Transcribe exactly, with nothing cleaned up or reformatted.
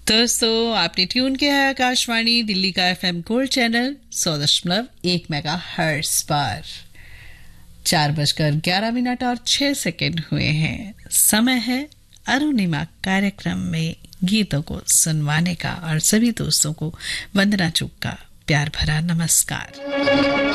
दोस्तों, आपने ट्यून किया है आकाशवाणी दिल्ली का एफएम गोल्ड चैनल सौ दशमलव एक मेगा हर्ट्ज पर। चार बजकर ग्यारह मिनट और छह सेकंड हुए हैं। समय है अरुणिमा कार्यक्रम में गीतों को सुनवाने का और सभी दोस्तों को वंदना चुग का प्यार भरा नमस्कार।